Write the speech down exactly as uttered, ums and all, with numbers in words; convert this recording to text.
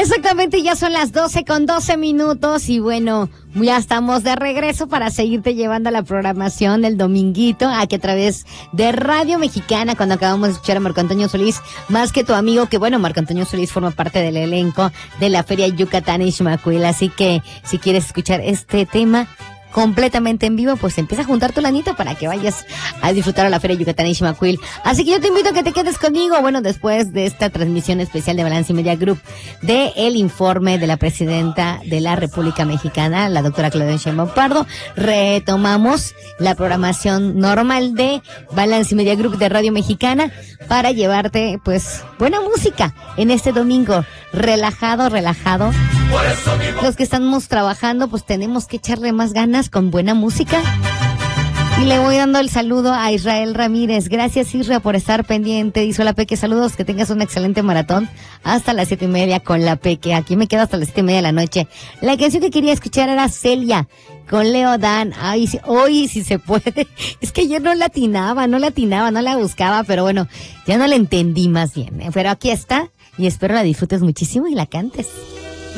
Exactamente, ya son las doce con doce minutos y bueno, ya estamos de regreso para seguirte llevando a la programación del dominguito, aquí a través de Radio Mexicana, cuando acabamos de escuchar a Marco Antonio Solís, más que tu amigo, que bueno, Marco Antonio Solís forma parte del elenco de la Feria Yucatán Ixmaquil, así que si quieres escuchar este tema completamente en vivo, pues empieza a juntar tu lanita para que vayas a disfrutar a la Feria Yucatán Ixmaquil. Así que yo te invito a que te quedes conmigo, bueno, después de esta transmisión especial de Balance Media Group, de el informe de la presidenta de la República Mexicana, la doctora Claudia Sheinbaum Pardo, retomamos la programación normal de Balance Media Group de Radio Mexicana para llevarte, pues, buena música en este domingo, relajado, relajado. Los que estamos trabajando, pues tenemos que echarle más ganas con buena música. Y le voy dando el saludo a Israel Ramírez. Gracias, Isra, por estar pendiente. Dice: hola, Peque, saludos, que tengas un excelente maratón hasta las siete y media con la Peque. Aquí me quedo hasta las siete y media de la noche. La canción que quería escuchar era Celia con Leo Dan. Ay, sí, hoy sí se puede. Es que yo no la atinaba, no la atinaba, no la buscaba, pero bueno, ya no la entendí más bien, ¿eh? Pero aquí está y espero la disfrutes muchísimo y la cantes.